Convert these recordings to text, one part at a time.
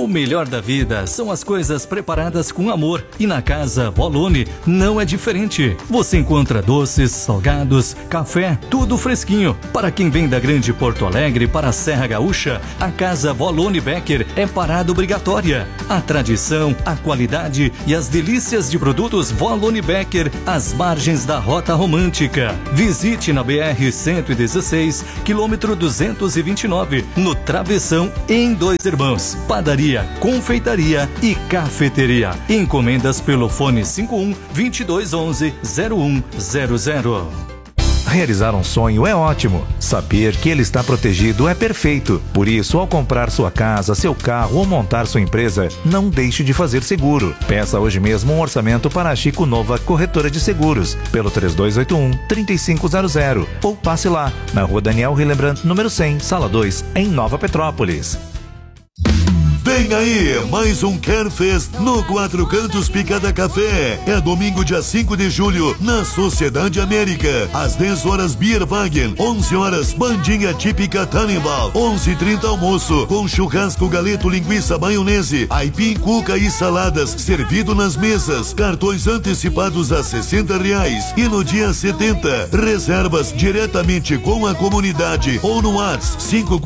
O melhor da vida são as coisas preparadas com amor e na Casa Volone não é diferente. Você encontra doces, salgados, café, tudo fresquinho. Para quem vem da Grande Porto Alegre para a Serra Gaúcha, a Casa Volone Becker é parada obrigatória. A tradição, a qualidade e as delícias de produtos Volone Becker às margens da Rota Romântica. Visite na BR-116, quilômetro 229, no Travessão, em Dois Irmãos. Padaria, confeitaria e cafeteria. Encomendas pelo fone 51 2211 0100. Realizar um sonho é ótimo. Saber que ele está protegido é perfeito. Por isso, ao comprar sua casa, seu carro ou montar sua empresa, não deixe de fazer seguro. Peça hoje mesmo um orçamento para a Chico Nova Corretora de Seguros, pelo 3281-3500. Ou passe lá, na Rua Daniel Hillebrand, número 100, Sala 2, em Nova Petrópolis. Vem aí, mais um Carefest no Quatro Cantos Picada Café. É domingo, dia 5 de julho, na Sociedade América. Às 10 horas, Bierwagen. 11 horas, bandinha típica Tannenbaum. 11h30, almoço, com churrasco, galeto, linguiça, maionese, aipim, cuca e saladas, servido nas mesas. Cartões antecipados a R$60. E no dia 70, reservas diretamente com a comunidade ou no WhatsApp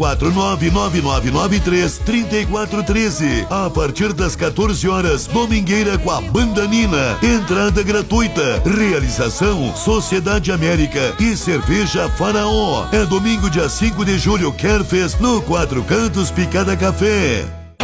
549-9993-3413. A partir das 14 horas, domingueira com a Banda Nina. Entrada gratuita. Realização Sociedade América e Cerveja Faraó. É domingo, dia 5 de julho, Carefest no Quatro Cantos Picada Café.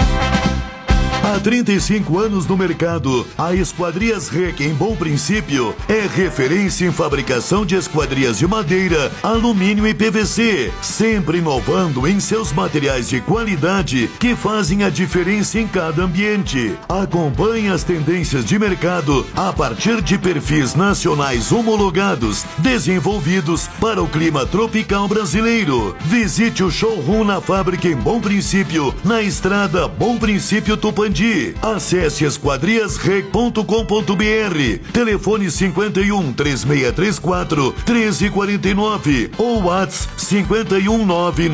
Há 35 anos no mercado, a Esquadrias Rec, em Bom Princípio, é referência em fabricação de esquadrias de madeira, alumínio e PVC, sempre inovando em seus materiais de qualidade que fazem a diferença em cada ambiente. Acompanhe as tendências de mercado a partir de perfis nacionais homologados, desenvolvidos para o clima tropical brasileiro. Visite o showroom na fábrica em Bom Princípio, na estrada Bom Princípio Tupandi. Acesse esquadriasrec.com.br. Telefone 51 3634 1349 ou WhatsApp 51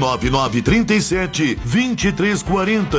99937 2340.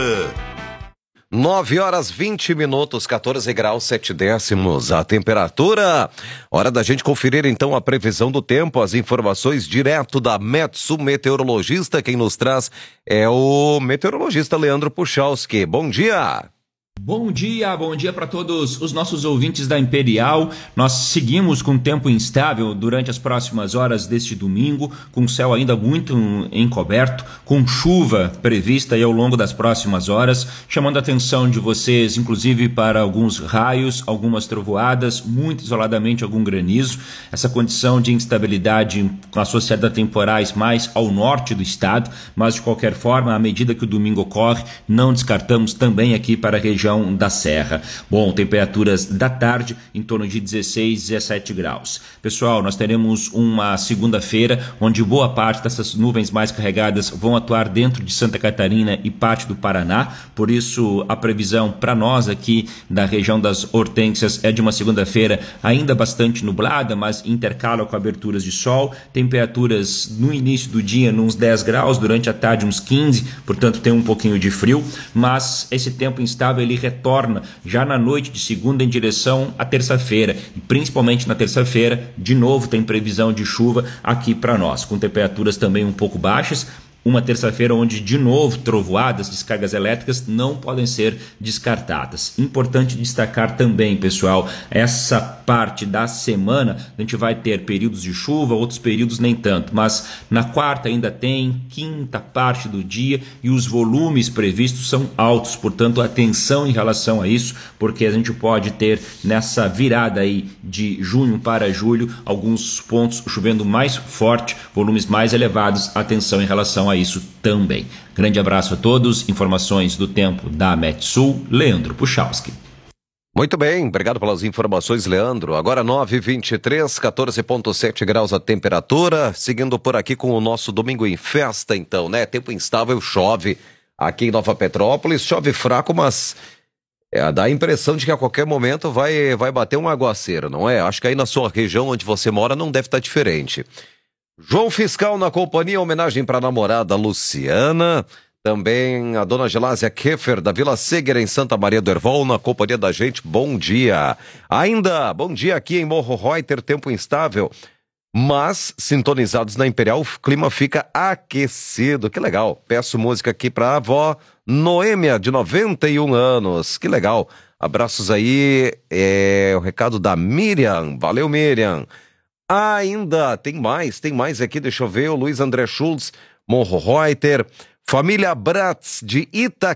9 horas 20 minutos, 14 graus 7 décimos a temperatura. Hora da gente conferir então a previsão do tempo, as informações direto da Metsu Meteorologista. Quem nos traz é o meteorologista Leandro Puchalski. Bom dia! Bom dia para todos os nossos ouvintes da Imperial. Nós seguimos com tempo instável durante as próximas horas deste domingo, com o céu ainda muito encoberto, com chuva prevista aí ao longo das próximas horas, chamando a atenção de vocês, inclusive para alguns raios, algumas trovoadas, muito isoladamente algum granizo. Essa condição de instabilidade associada a temporais mais ao norte do estado, mas de qualquer forma, à medida que o domingo ocorre, não descartamos também aqui para a região da Serra. Bom, temperaturas da tarde em torno de 16, 17 graus. Pessoal, nós teremos uma segunda-feira onde boa parte dessas nuvens mais carregadas vão atuar dentro de Santa Catarina e parte do Paraná. Por isso, a previsão para nós aqui da região das Hortênsias é de uma segunda-feira ainda bastante nublada, mas intercala com aberturas de sol. Temperaturas no início do dia nos 10 graus, durante a tarde uns 15, portanto tem um pouquinho de frio, mas esse tempo instável ele retorna já na noite de segunda em direção à terça-feira, e principalmente na terça-feira, de novo tem previsão de chuva aqui para nós, com temperaturas também um pouco baixas. Uma terça-feira onde, de novo, trovoadas, descargas elétricas não podem ser descartadas. Importante destacar também, pessoal, essa parte da semana a gente vai ter períodos de chuva, outros períodos nem tanto, mas na quarta ainda tem, quinta parte do dia, e os volumes previstos são altos, portanto atenção em relação a isso, porque a gente pode ter nessa virada aí de junho para julho alguns pontos chovendo mais forte, volumes mais elevados, atenção em relação a isso também. Grande abraço a todos, informações do tempo da Metsul, Leandro Puchalski. Muito bem, obrigado pelas informações, Leandro. Agora 9h23, 14,7 graus a temperatura, seguindo por aqui com o nosso domingo em festa então, né? Tempo instável, chove aqui em Nova Petrópolis, chove fraco, mas dá a impressão de que a qualquer momento vai bater um aguaceiro, não é? Acho que aí na sua região onde você mora não deve estar diferente. João Fiscal na companhia, homenagem para a namorada Luciana. Também a dona Gelásia Keffer, da Vila Seger, em Santa Maria do Hervol, na companhia da gente. Bom dia. Ainda, bom dia aqui em Morro Reuter, tempo instável. Mas, sintonizados na Imperial, o clima fica aquecido. Que legal. Peço música aqui para a avó Noêmia, de 91 anos. Que legal. Abraços aí. O recado da Miriam. Valeu, Miriam. Ainda, tem mais aqui. Deixa eu ver. O Luiz André Schultz, Morro Reuter. Família Bratz, de